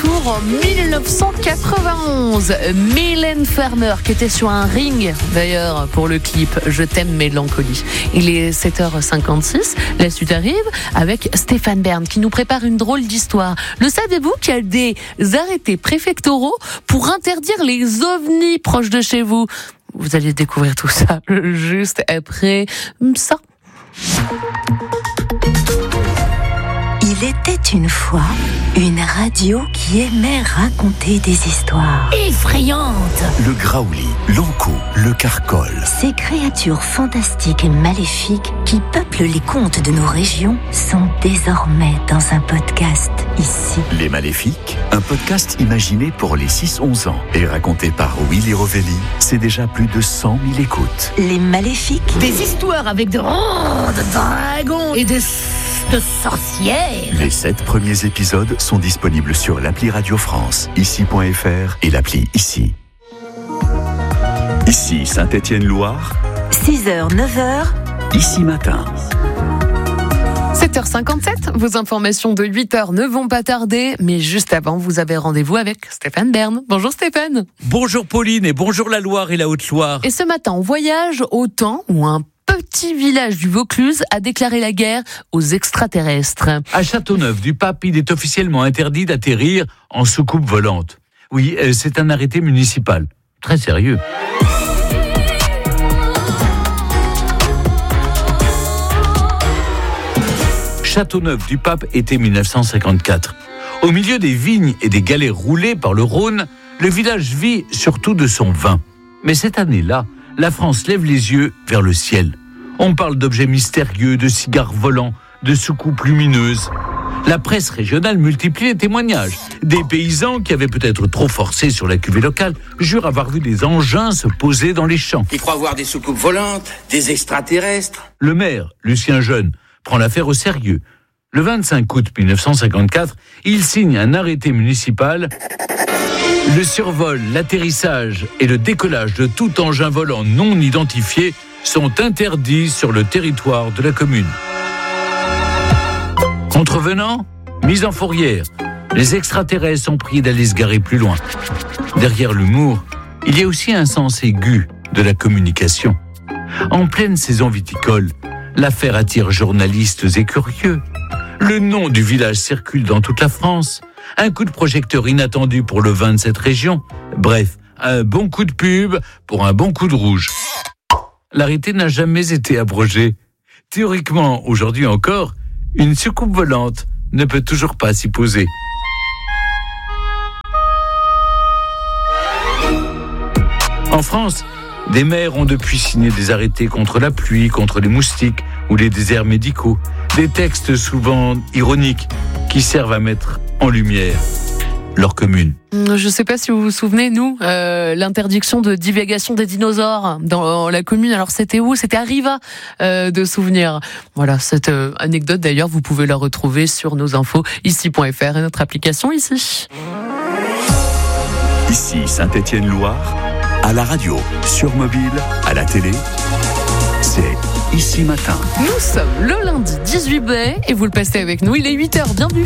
retour en 1991. Mylène Farmer qui était sur un ring d'ailleurs pour le clip Je t'aime mélancolie. Il est 7h56. La suite arrive avec Stéphane Bern qui nous prépare une drôle d'histoire. Le savez-vous qu'il y a des arrêtés préfectoraux pour interdire les ovnis proches de chez vous? Vous allez découvrir tout ça juste après ça. Il était une fois une radio qui aimait raconter des histoires effrayantes. Le graouli, l'ankou, le carcol. Ces créatures fantastiques et maléfiques qui peuplent les contes de nos régions sont désormais dans un podcast ici. Les Maléfiques, un podcast imaginé pour les 6-11 ans et raconté par Willy Rovelli. C'est déjà plus de 100 000 écoutes. Les Maléfiques. Des histoires avec de dragons et de sorcières. Les 7 premiers épisodes sont disponibles sur l'appli Radio France, ici.fr et l'appli Ici. Ici Saint-Étienne-Loire. 6h, 9h. Ici matin. 7h57, vos informations de 8h ne vont pas tarder, mais juste avant, vous avez rendez-vous avec Stéphane Bern. Bonjour Stéphane. Bonjour Pauline et bonjour la Loire et la Haute-Loire. Et ce matin, on voyage au temps où un petit village du Vaucluse a déclaré la guerre aux extraterrestres. À Châteauneuf-du-Pape, il est officiellement interdit d'atterrir en soucoupe volante. Oui, c'est un arrêté municipal. Très sérieux. Châteauneuf-du-Pape, été 1954. Au milieu des vignes et des galets roulés par le Rhône, le village vit surtout de son vin. Mais cette année-là, la France lève les yeux vers le ciel. On parle d'objets mystérieux, de cigares volants, de soucoupes lumineuses. La presse régionale multiplie les témoignages. Des paysans qui avaient peut-être trop forcé sur la cuvée locale jurent avoir vu des engins se poser dans les champs. Ils croient voir des soucoupes volantes, des extraterrestres. Le maire, Lucien Jeune, prend l'affaire au sérieux. Le 25 août 1954, il signe un arrêté municipal. Le survol, l'atterrissage et le décollage de tout engin volant non identifié sont interdits sur le territoire de la commune. Contrevenants, mise en fourrière. Les extraterrestres sont priés d'aller se garer plus loin. Derrière l'humour, il y a aussi un sens aigu de la communication. En pleine saison viticole, l'affaire attire journalistes et curieux. Le nom du village circule dans toute la France. Un coup de projecteur inattendu pour le vin de cette région. Bref, un bon coup de pub pour un bon coup de rouge. L'arrêté n'a jamais été abrogé. Théoriquement, aujourd'hui encore, une soucoupe volante ne peut toujours pas s'y poser. En France, des maires ont depuis signé des arrêtés contre la pluie, contre les moustiques ou les déserts médicaux. Des textes souvent ironiques qui servent à mettre en lumière leur commune. Je ne sais pas si vous vous souvenez, nous, l'interdiction de divagation des dinosaures dans la commune. Alors c'était où? C'était à Riva de souvenirs. Voilà, cette anecdote d'ailleurs, vous pouvez la retrouver sur nos infos ici.fr et notre application ici. Ici Saint-Étienne-Loire, à la radio, sur mobile, à la télé. C'est Ici matin. Nous sommes le lundi 18 mai et vous le passez avec nous. Il est 8h, bienvenue.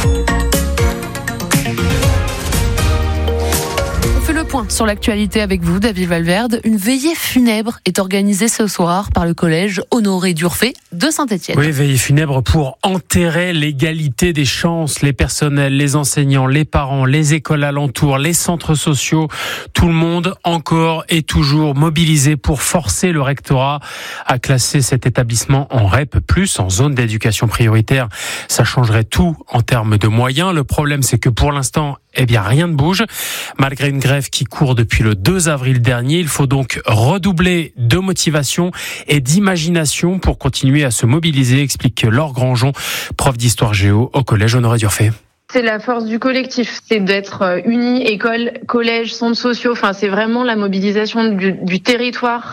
On fait le point sur l'actualité avec vous, David Valverde. Une veillée funèbre est organisée ce soir par le collège Honoré d'Urfé de Saint-Étienne. Oui, veillée funèbre pour enterrer l'égalité des chances. Les personnels, les enseignants, les parents, les écoles alentours, les centres sociaux, tout le monde encore et toujours mobilisé pour forcer le rectorat à classer cet établissement en REP+, en zone d'éducation prioritaire. Ça changerait tout en termes de moyens. Le problème, c'est que pour l'instant, rien ne bouge. Malgré une grève qui court depuis le 2 avril dernier, il faut donc redoubler de motivation et d'imagination pour continuer à se mobiliser, explique Laure Grandjean, prof d'histoire géo au collège Honoré d'Urfé. C'est la force du collectif, c'est d'être unis, école, collège, centres sociaux. Enfin, c'est vraiment la mobilisation du territoire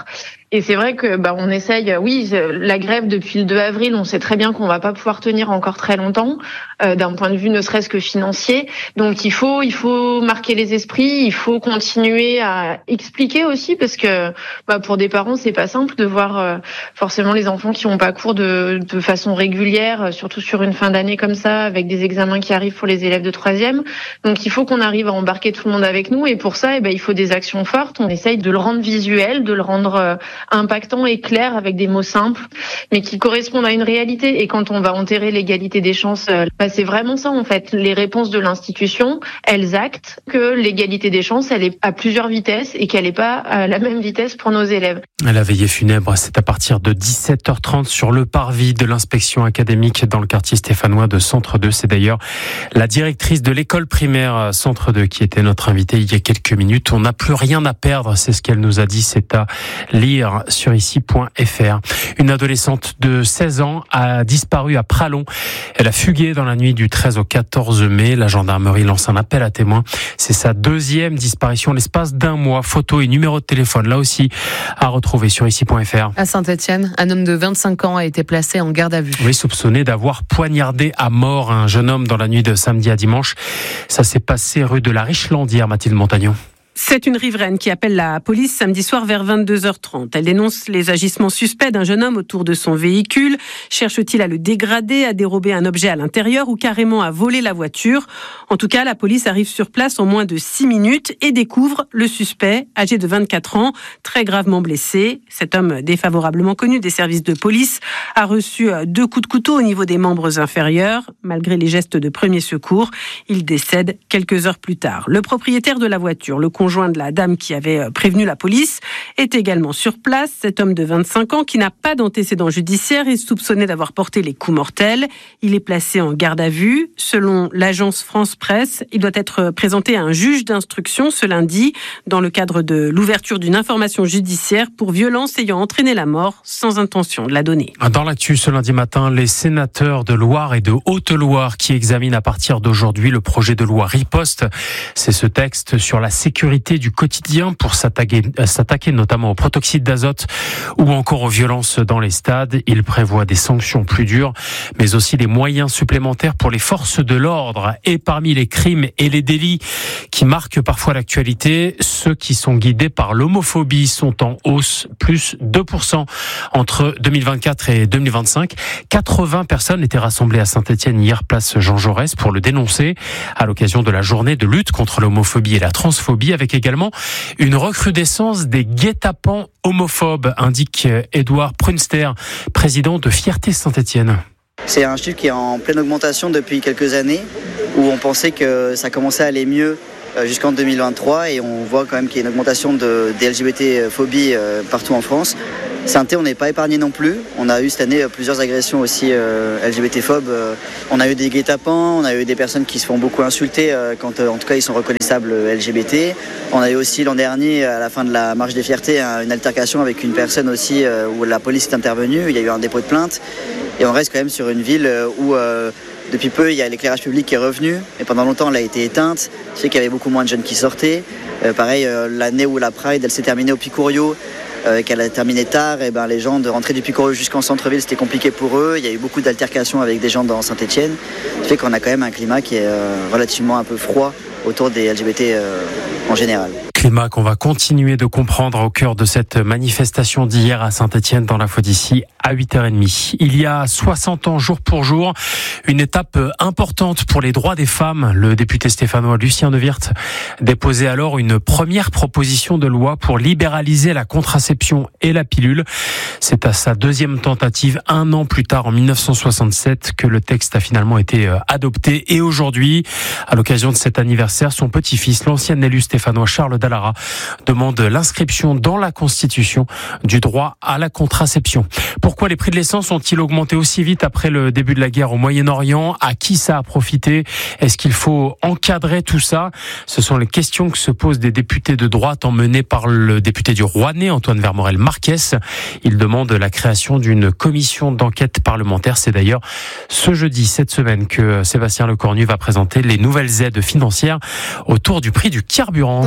Et c'est vrai que on essaye. Oui, la grève depuis le 2 avril, on sait très bien qu'on va pas pouvoir tenir encore très longtemps, d'un point de vue ne serait-ce que financier. Donc il faut marquer les esprits, il faut continuer à expliquer aussi, parce que pour des parents c'est pas simple de voir forcément les enfants qui ont pas cours de façon régulière, surtout sur une fin d'année comme ça, avec des examens qui arrivent pour les élèves de 3e. Donc il faut qu'on arrive à embarquer tout le monde avec nous, et pour ça il faut des actions fortes. On essaye de le rendre visuel, de le rendre impactant et clair, avec des mots simples mais qui correspondent à une réalité. Et quand on va enterrer l'égalité des chances, c'est vraiment ça en fait. Les réponses de l'institution, elles actent que l'égalité des chances, elle est à plusieurs vitesses et qu'elle n'est pas à la même vitesse pour nos élèves. La veillée funèbre, c'est à partir de 17h30 sur le parvis de l'inspection académique dans le quartier stéphanois de Centre 2. C'est d'ailleurs la directrice de l'école primaire Centre 2 qui était notre invitée il y a quelques minutes. On n'a plus rien à perdre, c'est ce qu'elle nous a dit. C'est à lire sur ici.fr. Une adolescente de 16 ans a disparu à Pralon. Elle a fugué dans la nuit du 13 au 14 mai. La gendarmerie lance un appel à témoins. C'est sa deuxième disparition l'espace d'un mois. Photos et numéro de téléphone, là aussi, à retrouver sur ici.fr. À Saint-Étienne, un homme de 25 ans a été placé en garde à vue. Oui, soupçonné d'avoir poignardé à mort un jeune homme dans la nuit de samedi à dimanche. Ça s'est passé rue de la Richelandière, Mathilde Montagnon. C'est une riveraine qui appelle la police samedi soir vers 22h30. Elle dénonce les agissements suspects d'un jeune homme autour de son véhicule. Cherche-t-il à le dégrader, à dérober un objet à l'intérieur ou carrément à voler la voiture? En tout cas, la police arrive sur place en moins de 6 minutes et découvre le suspect, âgé de 24 ans, très gravement blessé. Cet homme défavorablement connu des services de police a reçu 2 coups de couteau au niveau des membres inférieurs. Malgré les gestes de premier secours, il décède quelques heures plus tard. Le propriétaire de la voiture, le conjoint de la dame qui avait prévenu la police, est également sur place. Cet homme de 25 ans qui n'a pas d'antécédent judiciaire est soupçonné d'avoir porté les coups mortels. Il est placé en garde à vue. Selon l'agence France Presse, il doit être présenté à un juge d'instruction ce lundi dans le cadre de l'ouverture d'une information judiciaire pour violence ayant entraîné la mort sans intention de la donner. Dans l'actu ce lundi matin, les sénateurs de Loire et de Haute-Loire qui examinent à partir d'aujourd'hui le projet de loi Riposte. C'est ce texte sur la sécurité du quotidien pour s'attaquer notamment au protoxyde d'azote ou encore aux violences dans les stades. Il prévoit des sanctions plus dures, mais aussi des moyens supplémentaires pour les forces de l'ordre. Et parmi les crimes et les délits qui marquent parfois l'actualité, ceux qui sont guidés par l'homophobie sont en hausse, plus 2% entre 2024 et 2025. 80 personnes étaient rassemblées à Saint-Étienne hier, place Jean Jaurès, pour le dénoncer à l'occasion de la journée de lutte contre l'homophobie et la transphobie, avec également une recrudescence des guet-apens homophobes, indique Édouard Prunster, président de Fierté Saint-Étienne. C'est un chiffre qui est en pleine augmentation depuis quelques années, où on pensait que ça commençait à aller mieux jusqu'en 2023, et on voit quand même qu'il y a une augmentation des LGBT-phobies partout en France. Saint-Étienne, on n'est pas épargné non plus. On a eu cette année plusieurs agressions aussi LGBT-phobes. On a eu des guet-apens, on a eu des personnes qui se font beaucoup insulter quand en tout cas ils sont reconnaissables LGBT. On a eu aussi l'an dernier, à la fin de la marche des fiertés, une altercation avec une personne aussi où la police est intervenue. Il y a eu un dépôt de plainte. Et on reste quand même sur une ville où depuis peu il y a l'éclairage public qui est revenu. Et pendant longtemps elle a été éteinte. Je sais qu'il y avait beaucoup moins de jeunes qui sortaient. Pareil, l'année où la Pride elle s'est terminée au Picorio, qu'elle a terminé tard, et les gens de rentrer du Picorio jusqu'en centre-ville, c'était compliqué pour eux. Il y a eu beaucoup d'altercations avec des gens dans Saint-Étienne. Ça fait qu'on a quand même un climat qui est relativement un peu froid autour des LGBT en général. Climat qu'on va continuer de comprendre au cœur de cette manifestation d'hier à Saint-Étienne dans l'info d'ici à 8h30. Il y a 60 ans, jour pour jour, une étape importante pour les droits des femmes. Le député stéphanois Lucien Neuwirth déposait alors une première proposition de loi pour libéraliser la contraception et la pilule. C'est à sa deuxième tentative, 1 an plus tard, en 1967, que le texte a finalement été adopté. Et aujourd'hui, à l'occasion de cet anniversaire, son petit-fils, l'ancien élu stéphanois Charles Dallara, demande l'inscription dans la Constitution du droit à la contraception. Pourquoi les prix de l'essence ont-ils augmenté aussi vite après le début de la guerre au Moyen-Orient? À qui ça a profité? Est-ce qu'il faut encadrer tout ça? Ce sont les questions que se posent des députés de droite emmenés par le député du Rouennais, Antoine Vermorel-Marquès. Il demande la création d'une commission d'enquête parlementaire. C'est d'ailleurs ce jeudi, cette semaine, que Sébastien Lecornu va présenter les nouvelles aides financières autour du prix du carburant. Il va falloir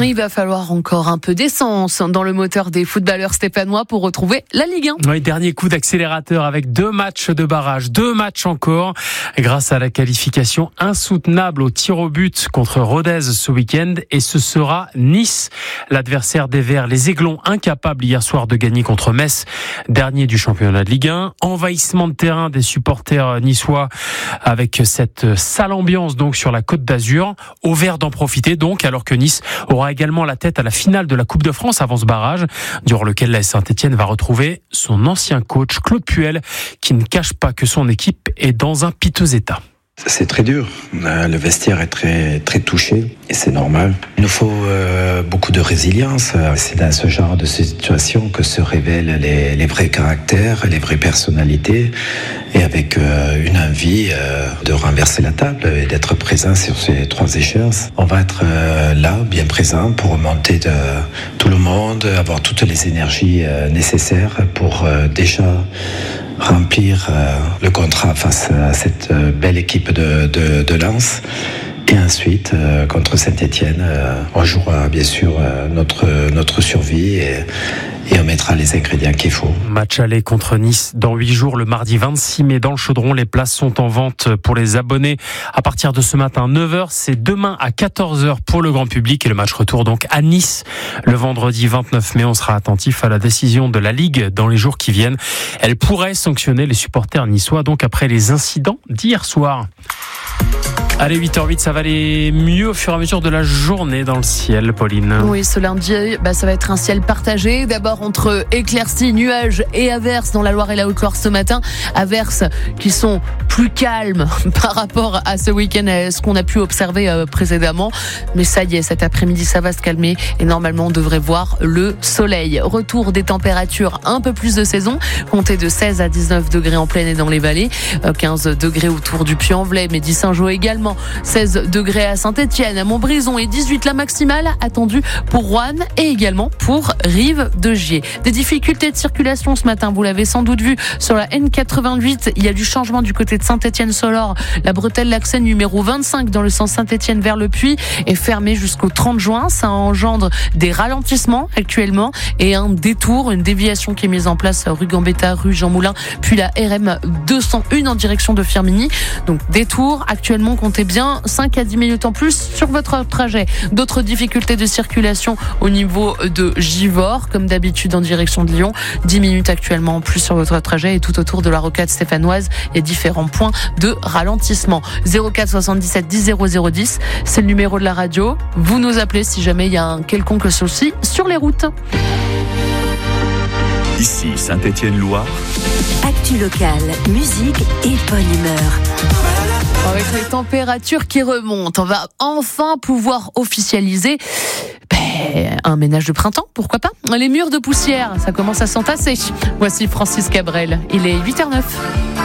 falloir encore un peu d'essence dans le moteur des footballeurs stéphanois pour retrouver la Ligue 1. Oui, dernier coup d'accélérateur avec 2 matchs de barrage, 2 matchs encore, grâce à la qualification insoutenable au tir au but contre Rodez ce week-end. Et ce sera Nice, l'adversaire des Verts. Les Aiglons, incapables hier soir de gagner contre Metz, dernier du championnat de Ligue 1. Envahissement de terrain des supporters niçois avec cette sale ambiance donc sur la Côte d'Azur. Aux Verts d'en profiter donc, alors que Nice aura également la tête à la finale de la Coupe de France avant ce barrage, durant lequel la Saint-Etienne va retrouver son ancien coach Claude Puel, qui ne cache pas que son équipe est dans un piteux état. C'est très dur. Le vestiaire est très, très touché et c'est normal. Il nous faut beaucoup de résilience. C'est dans ce genre de situation que se révèlent les vrais caractères, les vraies personnalités et avec une envie de renverser la table et d'être présent sur ces 3 échéances. On va être là, bien présent pour remonter de tout le monde, avoir toutes les énergies nécessaires pour déjà remplir le contrat face à cette belle équipe de Lens. Et ensuite, contre Saint-Etienne, on jouera bien sûr notre survie et on mettra les ingrédients qu'il faut. Match aller contre Nice dans 8 jours, le mardi 26 mai dans le Chaudron. Les places sont en vente pour les abonnés à partir de ce matin 9h. C'est demain à 14h pour le grand public et le match retour donc à Nice le vendredi 29 mai. On sera attentif à la décision de la Ligue dans les jours qui viennent. Elle pourrait sanctionner les supporters niçois donc après les incidents d'hier soir. Allez, 8h08, ça va aller mieux au fur et à mesure de la journée dans le ciel, Pauline. Oui, ce lundi, ça va être un ciel partagé. D'abord entre éclaircies, nuages et averses dans la Loire et la Haute-Loire ce matin. Averses qui sont plus calmes par rapport à ce week-end, à ce qu'on a pu observer précédemment. Mais ça y est, cet après-midi, ça va se calmer et normalement, on devrait voir le soleil. Retour des températures un peu plus de saison. Comptez de 16 à 19 degrés en plaine et dans les vallées. 15 degrés autour du Puy-en-Velay, Midi-Saint-Jean également. 16 degrés à Saint-Etienne, à Montbrison et 18 la maximale attendue pour Roanne et également pour Rive-de-Gier. Des difficultés de circulation ce matin, vous l'avez sans doute vu sur la N88. Il y a du changement du côté de Saint-Etienne-Solor. La bretelle-l'accès numéro 25 dans le sens Saint-Etienne vers le Puy est fermée jusqu'au 30 juin. Ça engendre des ralentissements actuellement et un détour, une déviation qui est mise en place rue Gambetta, rue Jean Moulin, puis la RM 201 en direction de Firminy. Donc détour actuellement, comptez bien 5 à 10 minutes en plus sur votre trajet. D'autres difficultés de circulation au niveau de Givors, comme d'habitude en direction de Lyon. 10 minutes actuellement en plus sur votre trajet et tout autour de la rocade stéphanoise, il y a différents points de ralentissement. 04 77 10 00 10, c'est le numéro de la radio. Vous nous appelez si jamais il y a un quelconque souci sur les routes. Ici Saint-Etienne-Loire. Actu locale, musique et bonne humeur. Avec les températures qui remontent, on va enfin pouvoir officialiser un ménage de printemps, pourquoi pas. Les murs de poussière, ça commence à s'entasser. Voici Francis Cabrel, il est 8h09.